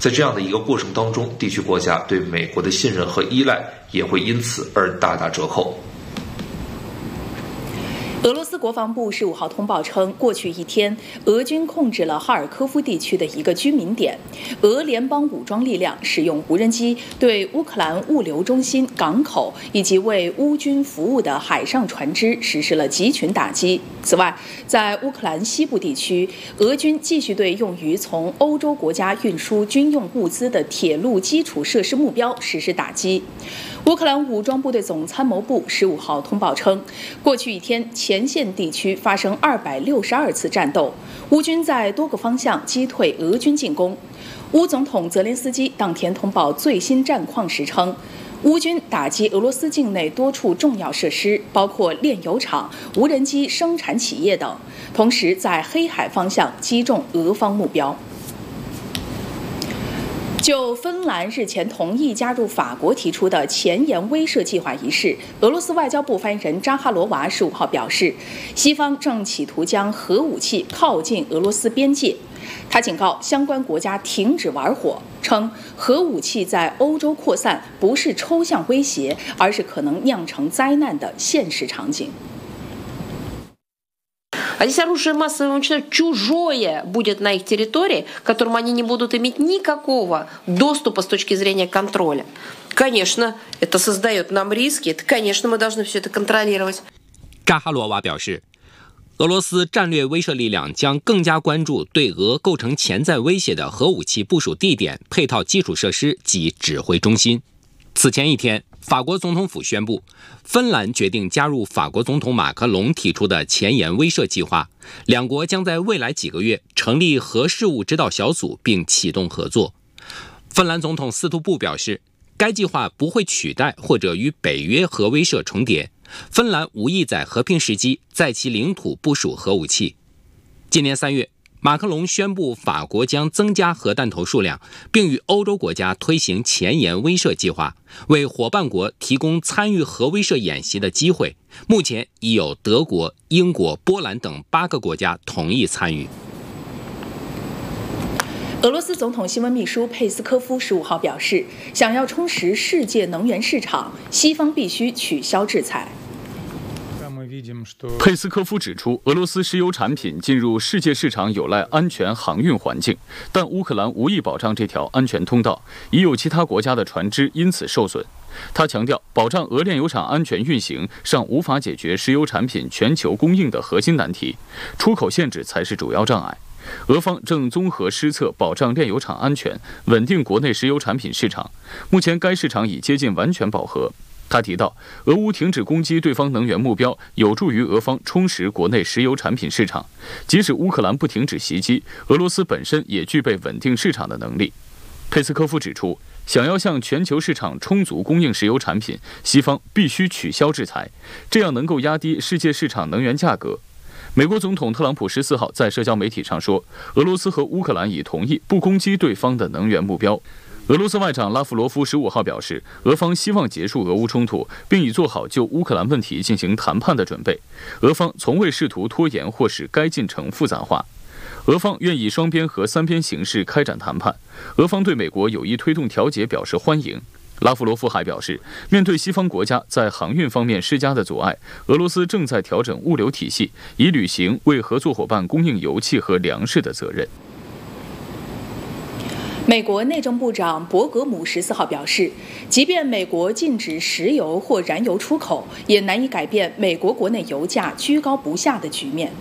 在这样的一个过程当中，地区国家对美国的信任和依赖也会因此而大打折扣。 俄罗斯国防部15号通报称，过去一天，俄军控制了哈尔科夫地区的一个居民点。俄联邦武装力量使用无人机对乌克兰物流中心、港口以及为乌军服务的海上船只实施了集群打击。此外，在乌克兰西部地区，俄军继续对用于从欧洲国家运输军用物资的铁路基础设施目标实施打击。乌克兰武装部队总参谋部15号通报称，过去一天，前线地区发生262次战斗，乌军在多个方向击退俄军进攻。乌总统泽连斯基当天通报最新战况时称，乌军打击俄罗斯境内多处重要设施，包括炼油厂、无人机生产企业等，同时在黑海方向击中俄方目标。就芬兰日前同意加入法国提出的前沿威慑计划一事，俄罗斯外交部发言人扎哈罗娃15号表示，西方正企图将核武器靠近俄罗斯边界。他警告相关国家停止玩火，称核武器在欧洲扩散不是抽象威胁，而是可能酿成灾难的现实场景。 А здесь оружие массового уничтожения чужое будет на их территории, к которому они не будут иметь никакого доступа с точки зрения контроля. Конечно, это создает нам риски, это, конечно, мы должны все это контролировать. 扎哈罗娃表示，俄罗斯战略威慑力量将更加关注对俄构成潜在威胁的核武器部署地点、配套基础设施及指挥中心。此前一天，法国总统府宣布，芬兰决定加入法国总统马克龙提出的前沿威慑计划，两国将在未来几个月成立核事务指导小组并启动合作。芬兰总统斯图布表示，该计划不会取代或者与北约核威慑重叠，芬兰无意在和平时机在其领土部署核武器。今年3月，马克龙宣布法国将增加核弹头数量，并与欧洲国家推行前沿威慑计划，为伙伴国提供参与核威慑演习的机会。目前已有德国、英国、波兰等8个国家同意参与。 俄罗斯总统新闻秘书佩斯科夫15号表示，想要充实世界能源市场，西方必须取消制裁。 佩斯科夫指出，俄罗斯石油产品进入世界市场有赖安全航运环境，但乌克兰无意保障这条安全通道，已有其他国家的船只因此受损。他强调，保障俄炼油厂安全运行尚无法解决石油产品全球供应的核心难题，出口限制才是主要障碍。俄方正综合施策保障炼油厂安全，稳定国内石油产品市场。目前该市场已接近完全饱和。他提到，俄乌停止攻击对方能源目标，有助于俄方充实国内石油产品市场。即使乌克兰不停止袭击，俄罗斯本身也具备稳定市场的能力。佩斯科夫指出，想要向全球市场充足供应石油产品，西方必须取消制裁，这样能够压低世界市场能源价格。美国总统特朗普14号在社交媒体上说，俄罗斯和乌克兰已同意不攻击对方的能源目标。俄罗斯外长拉夫罗夫15号表示，俄方希望结束俄乌冲突，并已做好就乌克兰问题进行谈判的准备。俄方从未试图拖延或使该进程复杂化。俄方愿以双边和3边形式开展谈判。俄方对美国有意推动调解表示欢迎。拉夫罗夫还表示，面对西方国家在航运方面施加的阻碍，俄罗斯正在调整物流体系，以履行为合作伙伴供应油气和粮食的责任。 美国内政部长伯格姆14号表示，即便美国禁止石油或燃油出口，也难以改变美国国内油价居高不下的局面。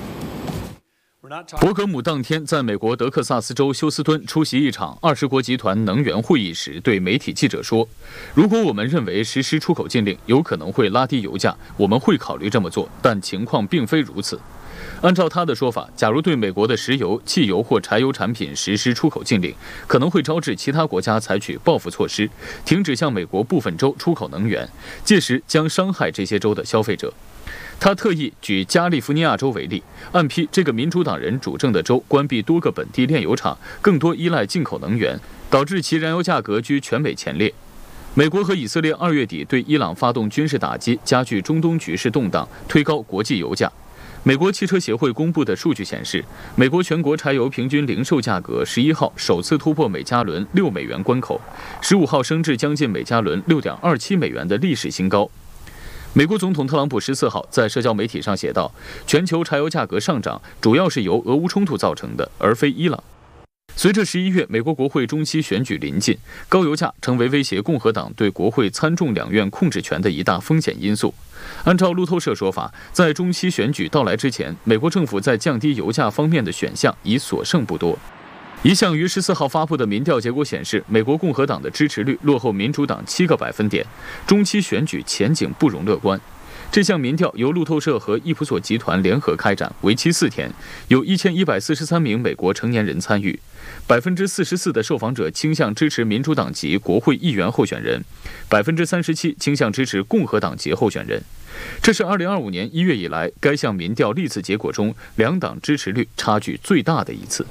伯格姆当天在美国德克萨斯州休斯敦出席一场20国集团能源会议时，对媒体记者说：“如果我们认为实施出口禁令有可能会拉低油价，我们会考虑这么做，但情况并非如此。”按照他的说法，假如对美国的石油、汽油或柴油产品实施出口禁令，可能会招致其他国家采取报复措施，停止向美国部分州出口能源，届时将伤害这些州的消费者。他特意举加利福尼亚州为例，暗批这个民主党人主政的州关闭多个本地炼油厂，更多依赖进口能源，导致其燃油价格居全美前列。美国和以色列2月底对伊朗发动军事打击，加剧中东局势动荡，推高国际油价。 美国汽车协会公布的数据显示，美国全国柴油平均零售价格11号首次突破每加仑6美元关口，15号升至将近每加仑6.27美元的历史新高。美国总统特朗普14号在社交媒体上写道，全球柴油价格上涨主要是由俄乌冲突造成的，而非伊朗。随着11月美国国会中期选举临近，高油价成为威胁共和党对国会参众两院控制权的一大风险因素。按照路透社说法，在中期选举到来之前，美国政府在降低油价方面的选项已所剩不多。一项于14号发布的民调结果显示，美国共和党的支持率落后民主党7个百分点，中期选举前景不容乐观。这项民调由路透社和易普索集团联合开展，为期4天，有1143名美国成年人参与。44%的受访者倾向支持民主党籍国会议员候选人，37%倾向支持共和党籍候选人。这是2025年1月以来该项民调历次结果中两党支持率差距最大的一次。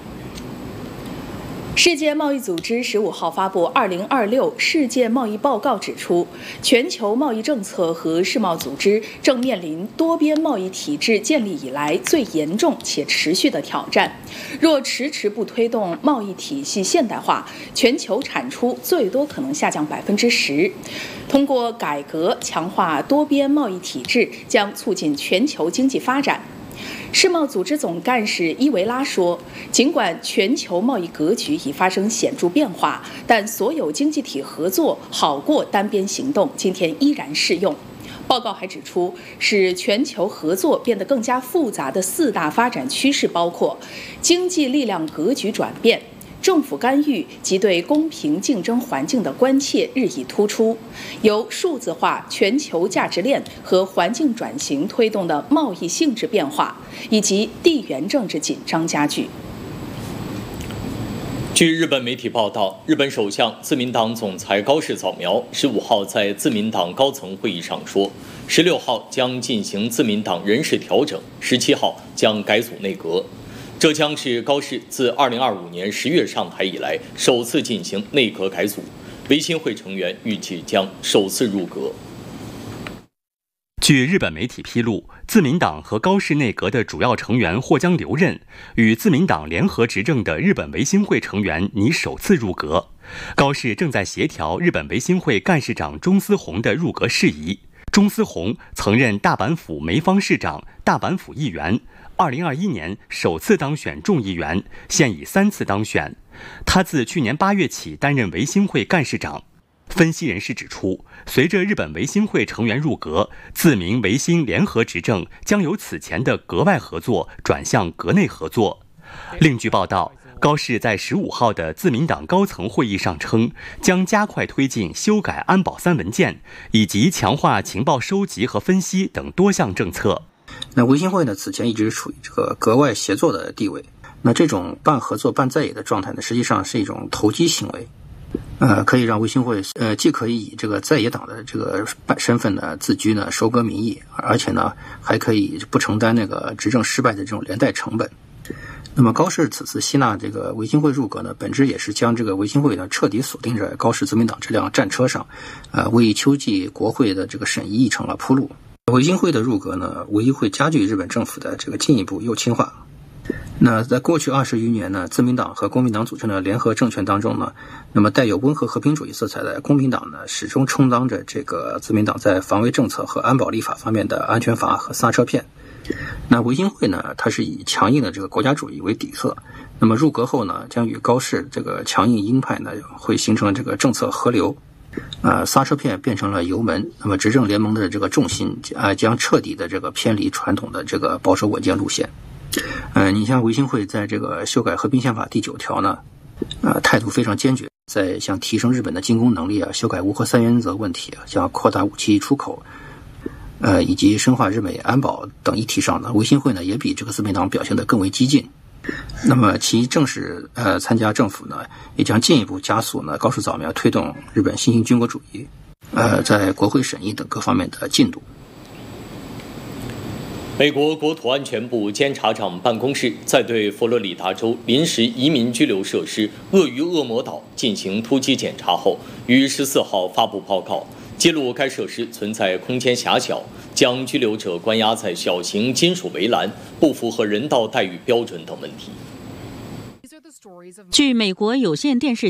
世界贸易组织15号发布2026世界贸易报告，指出，全球贸易政策和世贸组织正面临多边贸易体制建立以来最严重且持续的挑战。若迟迟不推动贸易体系现代化，全球产出最多可能下降10%。通过改革强化多边贸易体制，将促进全球经济发展。世贸组织总干事伊维拉说，尽管全球贸易格局已发生显著变化，但所有经济体合作好过单边行动今天依然适用。报告还指出，使全球合作变得更加复杂的4大发展趋势包括经济力量格局转变、政府干预及对公平竞争环境的关切日益突出，由数字化、全球价值链和环境转型推动的贸易性质变化，以及地缘政治紧张加剧。 据日本媒体报道，日本首相自民党总裁高市早苗15号在自民党高层会议上说，16号将进行自民党人事调整，17号将改组内阁。这将是高市自2025年10月上台以来首次进行内阁改组，维新会成员预计将首次入阁。 据日本媒体披露，自民党和高市内阁的主要成员或将留任，与自民党联合执政的日本维新会成员拟首次入阁。高市正在协调日本维新会干事长中司宏的入阁事宜。中司宏曾任大阪府梅坊市长、大阪府议员，2021年首次当选众议员，现已3次当选。他自去年8月起担任维新会干事长。分析人士指出，随着日本维新会成员入阁，自民维新联合执政将由此前的阁外合作转向阁内合作。另据报道，高市在15号的自民党高层会议上称，将加快推进修改安保3文件，以及强化情报收集和分析等多项政策。 那维新会呢，此前一直处于这个阁外协作的地位。那这种半合作半在野的状态呢，实际上是一种投机行为。可以让维新会既可以以这个在野党的这个身份呢自居呢，收割民意，而且呢还可以不承担那个执政失败的这种连带成本。那么高市此次吸纳这个维新会入阁呢，本质也是将这个维新会呢彻底锁定在高市自民党这辆战车上，为秋季国会的这个审议议程铺路。维新会的入阁呢，无疑会加剧日本政府的这个进一步右倾化。那在过去20余年呢，自民党和公民党组成的联合政权当中呢，那么带有温和和平主义色彩的公民党呢，始终充当着这个自民党在防卫政策和安保立法方面的安全阀和刹车片。那维新会呢，它是以强硬的这个国家主义为底色，那么入阁后呢，将与高市这个强硬鹰派呢，会形成这个政策河流，刹车片变成了油门，那么执政联盟的这个重心将彻底的这个偏离传统的这个保守稳健路线。你像维新会在这个修改和平宪法第9条呢，态度非常坚决，在像提升日本的进攻能力修改无核3原则问题，像扩大武器出口，以及深化日美安保等议题上呢，维新会呢也比这个自民党表现得更为激进。那么其正式参加政府呢，也将进一步加速呢高市早苗推动日本新型军国主义，在国会审议等各方面的进度。 美国国土安全部监察长办公室在对佛罗里达州临时移民拘留设施鳄鱼恶魔岛进行突击检查后，于14号发布报告， 揭露该设施存在空间狭小，将拘留者关押在小型金属围栏，不符合人道待遇标准等问题。 据美国有线电视